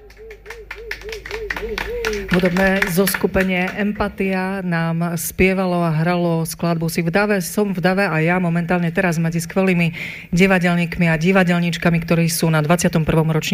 Hudobné zoskupenie Empatia nám spievalo a hralo skladbu Si v dave, som v dave a ja momentálne teraz medzi skvelými divadelníkmi a divadelníčkami, ktorí sú na 21. ročníku